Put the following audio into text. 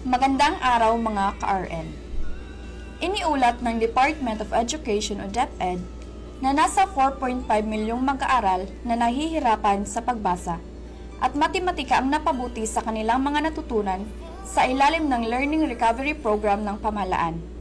Magandang araw mga ka-RN. Iniulat ng Department of Education o DepEd na nasa 4.5 milyong mag-aaral na nahihirapan sa pagbasa at matematika ang napabuti sa kanilang mga natutunan sa ilalim ng Learning Recovery Program ng pamahalaan.